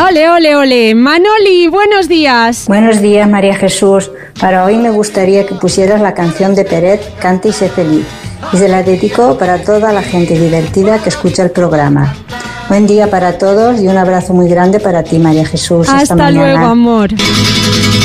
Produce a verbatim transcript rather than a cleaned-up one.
Ole, ole, ole. Manoli, buenos días. Buenos días, María Jesús. Para hoy me gustaría que pusieras la canción de Peret, Canta y sé feliz. Y se la dedico para toda la gente divertida que escucha el programa. Buen día para todos y un abrazo muy grande para ti, María Jesús. Hasta, Hasta luego, amor.